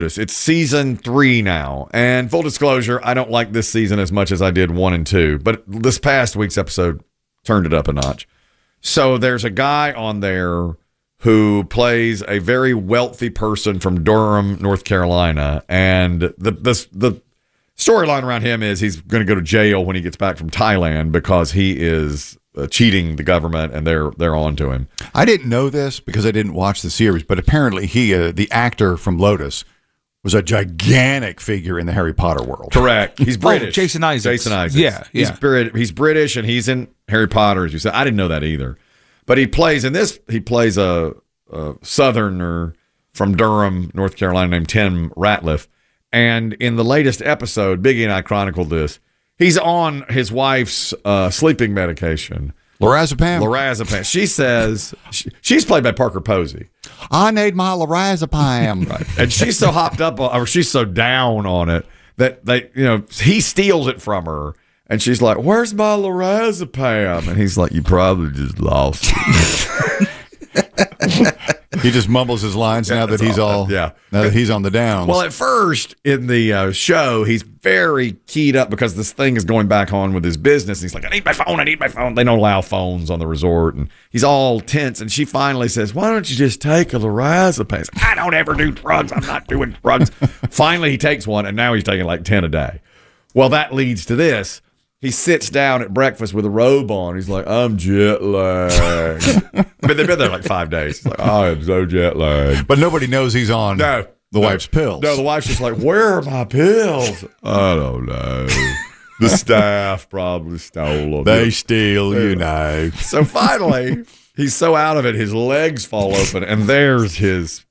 It's season 3 now. And full disclosure, I don't like this season as much as I did 1 and 2. But this past week's episode turned it up a notch. So there's a guy on there who plays a very wealthy person from Durham, North Carolina. And the storyline around him is he's going to go to jail when he gets back from Thailand because he is cheating the government, and they're on to him. I didn't know this because I didn't watch the series, but apparently he, the actor from Lotus, was a gigantic figure in the Harry Potter world. Correct. He's British. Oh, Jason Isaacs. Yeah. He's British, and he's in Harry Potter, as you said. I didn't know that either. But he plays a Southerner from Durham, North Carolina, named Tim Ratliff. And in the latest episode, Biggie and I chronicled this. He's on his wife's sleeping medication. Lorazepam. She says she's played by Parker Posey. I need my Lorazepam. Right. And she's so hopped up, or she's so down on it that he steals it from her. And she's like, "Where's my Lorazepam?" And he's like, "You probably just lost it." He just mumbles his lines now that he's now that he's on the downs. Well, at first in the show, he's very keyed up because this thing is going back on with his business. He's like, I need my phone. They don't allow phones on the resort. And he's all tense. And she finally says, why don't you just take a Lorazepam? I don't ever do drugs. I'm not doing drugs. Finally, he takes one, and now he's taking like 10 a day. Well, that leads to this. He sits down at breakfast with a robe on. He's like, I'm jet lagged. But they've been there like 5 days. He's like, I am so jet lagged. But nobody knows he's on the wife's pills. No, the wife's just like, where are my pills? I don't know. The staff probably stole them. They steal, So finally, he's so out of it, his legs fall open, and there's his,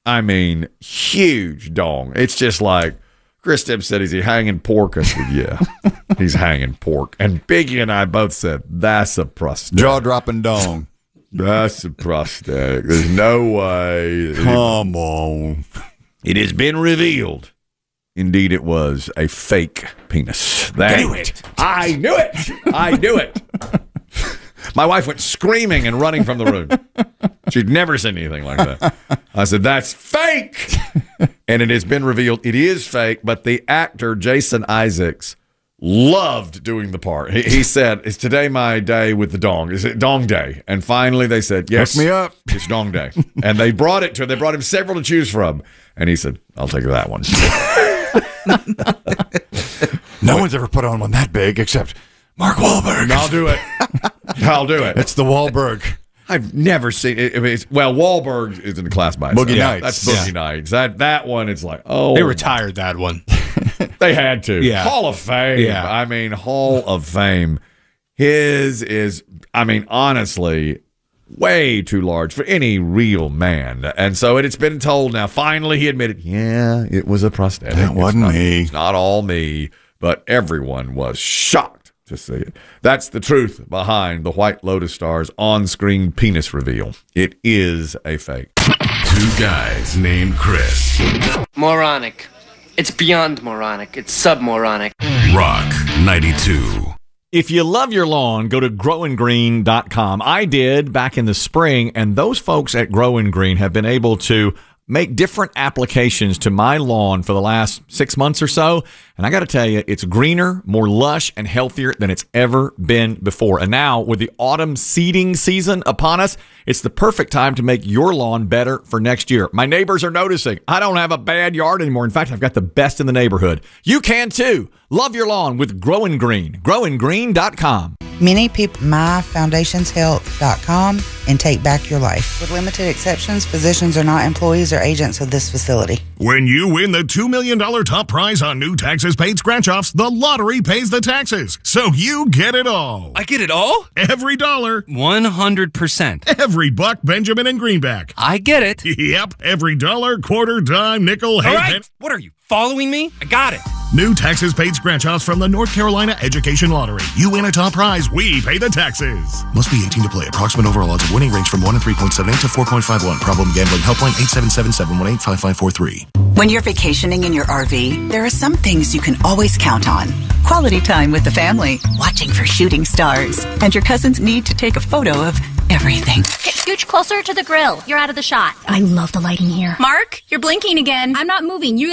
huge dong. It's just like, Chris Tibbs said, is he hanging pork? I said, yeah, he's hanging pork. And Biggie and I both said, that's a prosthetic. Jaw-dropping dong. That's a prosthetic. There's no way. Come on. It has been revealed. Indeed, it was a fake penis. I knew it. My wife went screaming and running from the room. She'd never seen anything like that. I said, that's fake. And it has been revealed it is fake, but the actor Jason Isaacs loved doing the part. He said, is today my day with the dong? Is it dong day? And finally they said, yes. Hook me up. It's dong day. And they brought him several to choose from. And he said, I'll take that one. No one's ever put on one that big except Mark Wahlberg. I'll do it. It's the Wahlberg. I've never seen it. Wahlberg is in the class by itself. Boogie Nights. That's Boogie Nights. That one, it's like, oh. They retired that one. They had to. Yeah. Hall of Fame. Yeah. Hall of Fame. His is, honestly, way too large for any real man. And so it's been told now. Finally, he admitted, yeah, it was a prosthetic. That wasn't me. It's not all me, but everyone was shocked to see it. That's the truth behind the White Lotus Star's on-screen penis reveal. It is a fake. Two guys named Chris. Moronic. It's beyond moronic. It's submoronic. Rock 92. If you love your lawn, go to growandgreen.com. I did back in the spring, and those folks at Grow and Green have been able to make different applications to my lawn for the last 6 months or so. And I got to tell you, it's greener, more lush, and healthier than it's ever been before. And now, with the autumn seeding season upon us, it's the perfect time to make your lawn better for next year. My neighbors are noticing. I don't have a bad yard anymore. In fact, I've got the best in the neighborhood. You can too. Love your lawn with Grow and Green. growandgreen.com. Many people myfoundationshealth.com and take back your life. With limited exceptions, physicians are not employees or agents of this facility. When you win the $2 million top prize on new taxes paid scratch-offs, the lottery pays the taxes. So you get it all. I get it all? Every dollar. 100%. Every buck, Benjamin and Greenback. I get it. Yep. Every dollar, quarter, dime, nickel, all right. What are you, following me? I got it. New taxes paid scratch-offs from the North Carolina Education Lottery. You win a top prize, we pay the taxes. Must be 18 to play. Approximate overall odds of winning range from 1 in 3.78 to 4.51. Problem gambling helpline 877-718-5543. When you're vacationing in your RV, there are some things you can always count on. Quality time with the family, watching for shooting stars, and your cousin's need to take a photo of everything. Okay, scooch closer to the grill. You're out of the shot. I love the lighting here. Mark, you're blinking again. I'm not moving. You